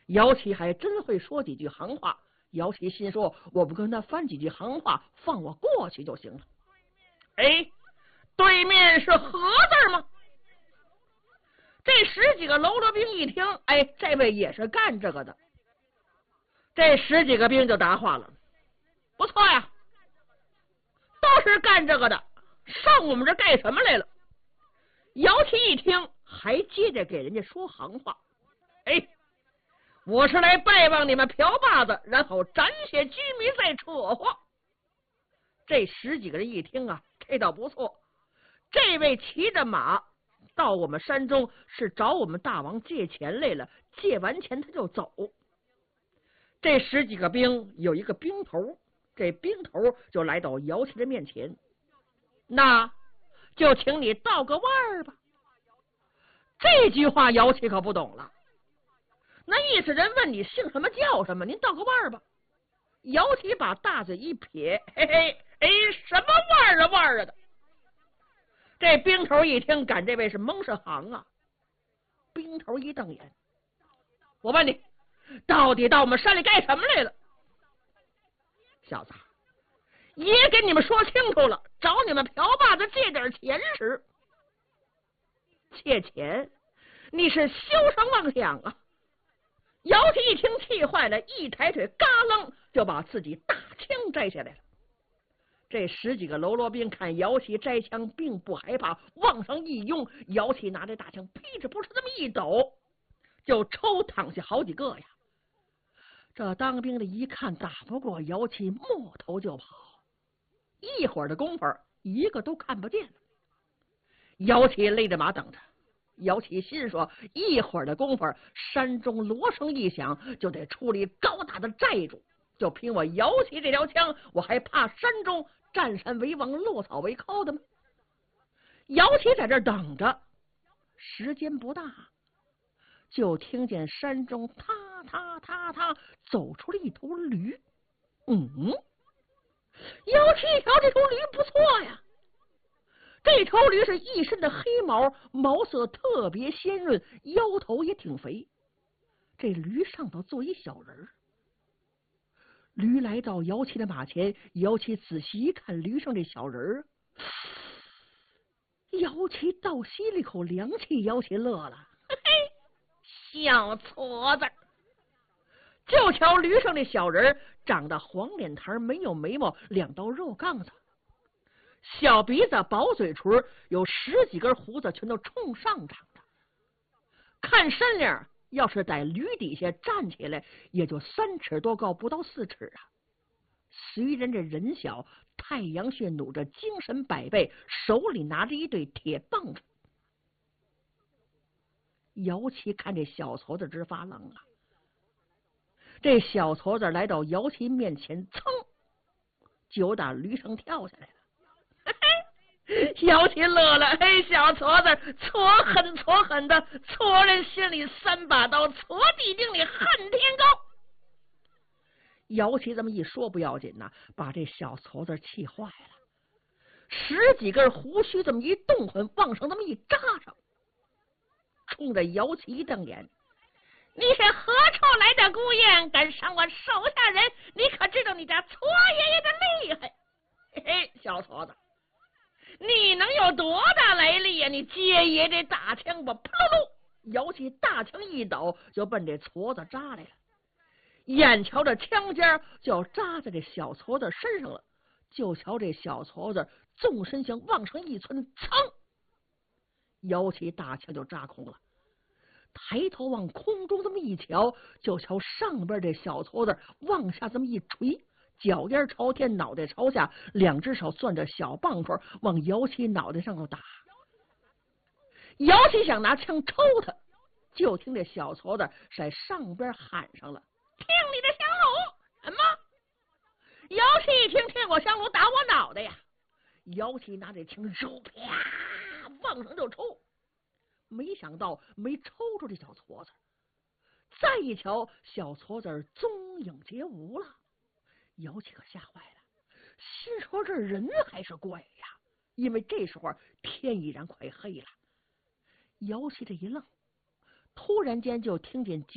姚七还真会说几句行话。姚七心说，我不跟他翻几句行话，放我过去就行了。哎，对面是何字吗？这10几个喽啰兵一听，哎，这位也是干这个的。这10几个兵就答话了，不错呀，都是干这个的，上我们这干什么来了？姚七一听，还接着给人家说行话。哎，我是来拜望你们瓢把子，然后斩血居民再扯祸。这10几个人一听啊，这倒不错，这位骑着马到我们山中是找我们大王借钱来了，借完钱他就走。这10几个兵有一个兵头，这兵头就来到姚七的面前，那就请你道个腕儿吧。这句话姚七可不懂了，那意思人问你姓什么叫什么，您道个腕儿吧。姚七把大嘴一撇，嘿嘿，哎，什么腕儿啊腕儿啊的。这兵头一听，赶这位是蒙是行啊。兵头一瞪眼，我问你，到底到我们山里干什么来了？小子，也给你们说清楚了，找你们瓢把子借点钱时，借钱你是休生妄想啊！姚七一听气坏了，一抬腿嘎楞就把自己大枪摘下来了。这10几个喽啰兵看姚七摘枪并不害怕，往上一拥，姚七拿着大枪噼里扑哧这么一抖，就抽躺下好几个呀。这当兵的一看打不过姚七，摸头就跑，一会儿的功夫一个都看不见了。姚七勒着马等着。姚七心说，一会儿的功夫，山中锣声一响，就得出离高大的寨主。就凭我姚七这条枪，我还怕山中占山为王，落草为寇的吗？姚七在这等着，时间不大，就听见山中踏踏踏踏走出了一头驴。姚七一瞧，这头驴不错呀。这头驴是一身的黑毛，毛色特别鲜润，腰头也挺肥。这驴上头坐一小人儿。驴来到姚七的马前，姚七仔细一看驴上这小人儿，姚七倒吸了一口凉气。姚七乐了，嘿嘿，小矬子！就瞧驴上这小人长得黄脸膛，没有眉毛，2道肉杠子，小鼻子，薄嘴唇，有10几根胡子，全都冲上长的。看身量，要是在驴底下站起来，也就3尺多高，不到4尺啊。虽然这人小，太阳穴努着，精神百倍，手里拿着一对铁棒子。姚七看这小矬子直发愣啊。这小矬子来到姚七面前，噌，就打驴上跳下来了。姚七乐了，嘿，小矬子，矬狠的，矬人心里3把刀，矬地定里恨天高。姚七这么一说不要紧呐，把这小矬子气坏了，10几根胡须这么一动换，往上这么一扎上，冲着姚七一瞪眼，你是何处来的孤雁，敢伤我手下人？你可知道你家矬爷爷的厉害？嘿嘿，小矬子，你能有多大来历呀？你接爷这大枪吧，噗噜噜，姚七大枪一抖，就奔这矬子扎来了。眼瞧着枪尖就要扎在这小矬子身上了，就瞧这小矬子纵身向往上一窜，噌，姚七大枪就扎空了。抬头往空中这么一瞧，就瞧上边这小矬子往下这么一垂，脚尖朝天，脑袋朝下，2只手攥着小棒槌往姚七脑袋上头打。姚七想拿枪抽他，就听这小矬子在上边喊上了，听你的香炉！什么？姚七一听，听我香炉打我脑袋呀！姚七拿这枪手啪往上就抽，没想到没抽住这小矬子。再一瞧，小矬子踪影皆无了。姚七可吓坏了，心说这人还是鬼呀？因为这时候天已然快黑了。姚七这一愣，突然间就听见